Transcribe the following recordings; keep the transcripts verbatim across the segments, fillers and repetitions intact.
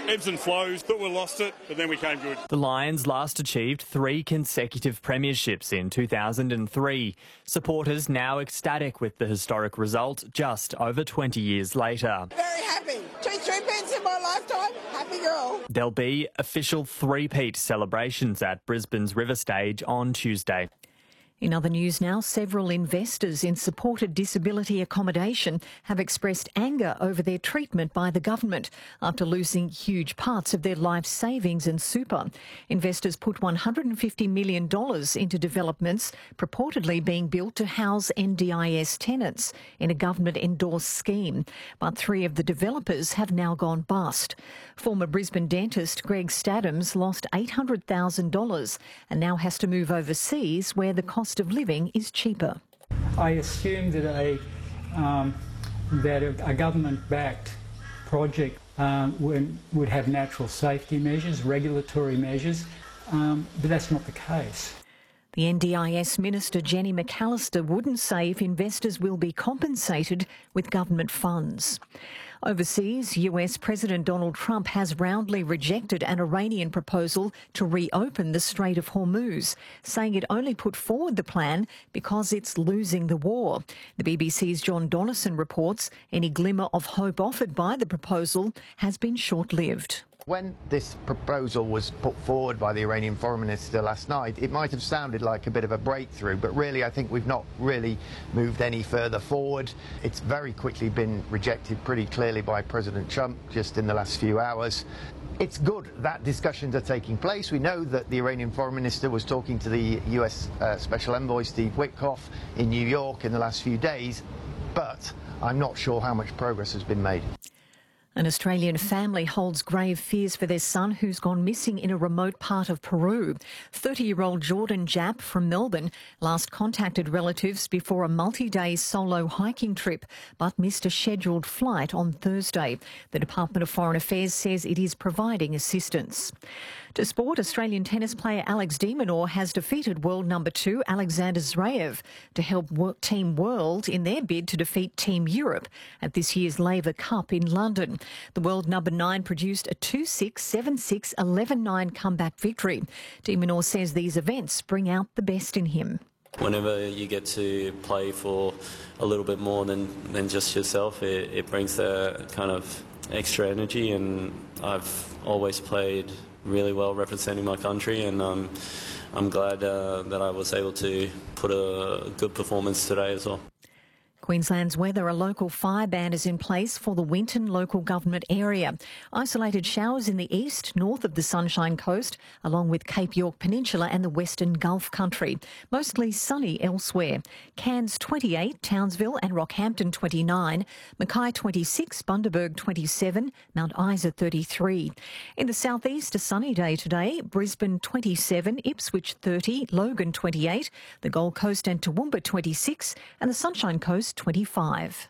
ebbs and flows, but we lost it, but then we came good. The Lions last achieved three consecutive premierships in two thousand three. Supporters now ecstatic with the historic result just over twenty years later. Very happy. Two three-peats in my lifetime. Happy girl. There'll be official three-peat celebrations at Brisbane's River Stage on Tuesday. In other news now, several investors in supported disability accommodation have expressed anger over their treatment by the government after losing huge parts of their life savings and super. Investors put one hundred fifty million dollars into developments purportedly being built to house N D I S tenants in a government-endorsed scheme. But three of the developers have now gone bust. Former Brisbane dentist Greg Stadhams lost eight hundred thousand dollars and now has to move overseas where the cost of living is cheaper. I assumed that a um, that a, a government-backed project um, would, would have natural safety measures, regulatory measures, um, but that's not the case. The N D I S Minister Jenny McAllister wouldn't say if investors will be compensated with government funds. Overseas, U S President Donald Trump has roundly rejected an Iranian proposal to reopen the Strait of Hormuz, saying it only put forward the plan because it's losing the war. The B B C's John Donnison reports any glimmer of hope offered by the proposal has been short-lived. When this proposal was put forward by the Iranian Foreign Minister last night, it might have sounded like a bit of a breakthrough, but really I think we've not really moved any further forward. It's very quickly been rejected pretty clearly by President Trump just in the last few hours. It's good that discussions are taking place. We know that the Iranian Foreign Minister was talking to the U S uh, Special Envoy Steve Witkoff in New York in the last few days, but I'm not sure how much progress has been made. An Australian family holds grave fears for their son who's gone missing in a remote part of Peru. thirty-year-old Jordan Japp from Melbourne last contacted relatives before a multi-day solo hiking trip but missed a scheduled flight on Thursday. The Department of Foreign Affairs says it is providing assistance. To sport, Australian tennis player Alex de Minaur has defeated world number two Alexander Zverev to help work Team World in their bid to defeat Team Europe at this year's Laver Cup in London. The world number nine produced a two six, seven six, eleven nine comeback victory. De Minaur says these events bring out the best in him. Whenever you get to play for a little bit more than, than just yourself, it, it brings the kind of extra energy, and I've always played really well representing my country, and um, I'm glad uh, that I was able to put a good performance today as well. Queensland's weather, a local fire ban is in place for the Winton local government area. Isolated showers in the east, north of the Sunshine Coast, along with Cape York Peninsula and the Western Gulf Country. Mostly sunny elsewhere. Cairns twenty-eight, Townsville and Rockhampton twenty-nine, Mackay twenty-six, Bundaberg twenty-seven, Mount Isa thirty-three. In the southeast, a sunny day today. Brisbane twenty-seven, Ipswich thirty, Logan twenty-eight, the Gold Coast and Toowoomba twenty-six, and the Sunshine Coast twenty-five.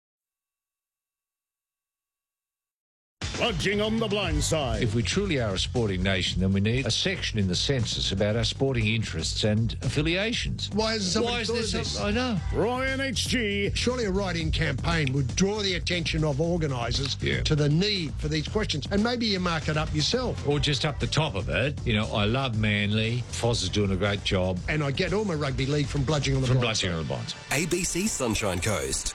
Lodging on the blind side. If we truly are a sporting nation, then we need a section in the census about our sporting interests and affiliations. Why is somebody Why is thought there of some- this? I know. Ryan H G. Surely a write-in campaign would draw the attention of organisers Yeah. to the need for these questions, and maybe you mark it up yourself. Or just up the top of it, you know, I love Manly. Foz is doing a great job. And I get all my rugby league from bludging on the From blind Bludging side. on the Bonds. A B C Sunshine Coast.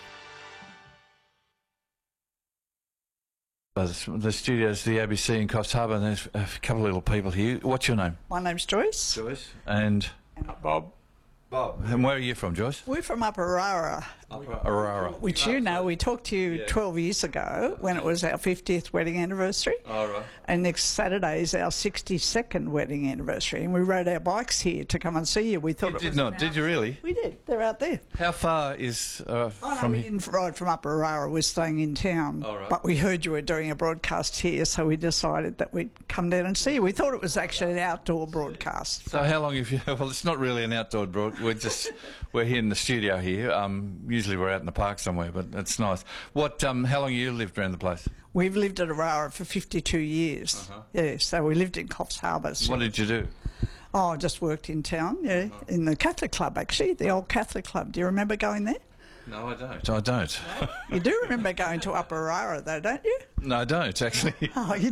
The studios, the A B C in Coffs Harbour, and there's a couple of little people here. What's your name? My name's Joyce. Joyce. And? And Bob. Bob. And where are you from, Joyce? We're from Upper Arara, Upper Arara. which you know, we talked to you Yeah. twelve years ago when it was our fiftieth wedding anniversary. All right. And next Saturday is our sixty-second wedding anniversary. And we rode our bikes here to come and see you. We thought You it did was not, an did you really? We did. They're out there. How far is uh, Oh, no, from we here? didn't ride from Upper Arara. We're staying in town. All right. But we heard you were doing a broadcast here, so we decided that we'd come down and see you. We thought it was actually an outdoor broadcast. So how long have you... Well, it's not really an outdoor broad. We're just... We're here in the studio here. Um, usually we're out in the park somewhere, but it's nice. What? Um, how long have you lived around the place? We've lived at Arara for fifty-two years. Uh-huh. Yeah, so we lived in Coffs Harbour. So What did you do? Oh, I just worked in town, yeah, Uh-huh. in the Catholic Club, actually, the old Catholic Club. Do you remember going there? No, I don't. I don't. You do remember going to Upper Arara, though, don't you? No, I don't, actually. Oh, you